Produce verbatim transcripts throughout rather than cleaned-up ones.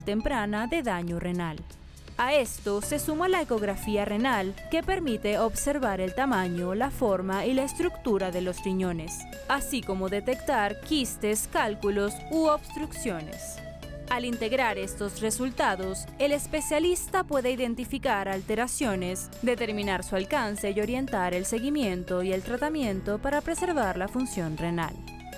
temprana de daño renal. A esto se suma la ecografía renal, que permite observar el tamaño, la forma y la estructura de los riñones, así como detectar quistes, cálculos u obstrucciones. Al integrar estos resultados, el especialista puede identificar alteraciones, determinar su alcance y orientar el seguimiento y el tratamiento para preservar la función renal.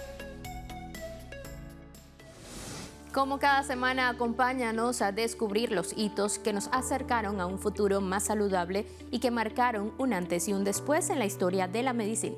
Como cada semana, acompáñanos a descubrir los hitos que nos acercaron a un futuro más saludable y que marcaron un antes y un después en la historia de la medicina.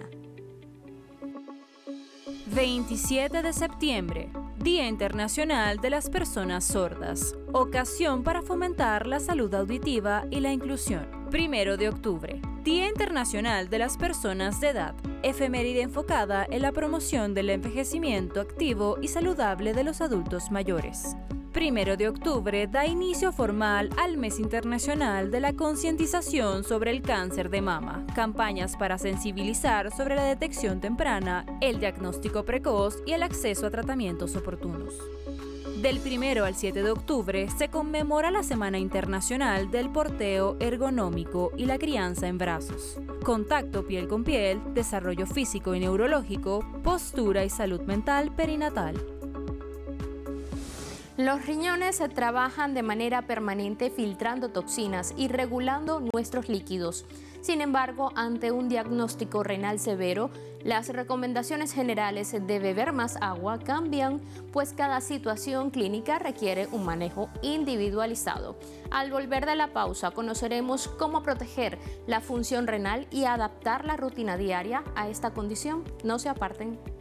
veintisiete de septiembre, Día Internacional de las Personas Sordas, ocasión para fomentar la salud auditiva y la inclusión. Primero de octubre, Día Internacional de las Personas de Edad, efeméride enfocada en la promoción del envejecimiento activo y saludable de los adultos mayores. Primero de octubre da inicio formal al Mes Internacional de la Concientización sobre el Cáncer de Mama, campañas para sensibilizar sobre la detección temprana, el diagnóstico precoz y el acceso a tratamientos oportunos. Del primero al siete de octubre se conmemora la Semana Internacional del Porteo Ergonómico y la Crianza en Brazos. Contacto piel con piel, desarrollo físico y neurológico, postura y salud mental perinatal. Los riñones se trabajan de manera permanente filtrando toxinas y regulando nuestros líquidos. Sin embargo, ante un diagnóstico renal severo, las recomendaciones generales de beber más agua cambian, pues cada situación clínica requiere un manejo individualizado. Al volver de la pausa, conoceremos cómo proteger la función renal y adaptar la rutina diaria a esta condición. No se aparten.